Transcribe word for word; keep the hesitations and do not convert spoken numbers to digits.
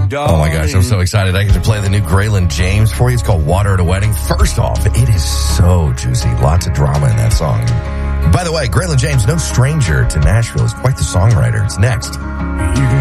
Oh my gosh, I'm so excited. I get to play the new Graylin James for you. It's called Water at a Wedding. First off, it is so juicy. Lots of drama in that song. By the way, Graylin James, no stranger to Nashville, is quite the songwriter. It's next.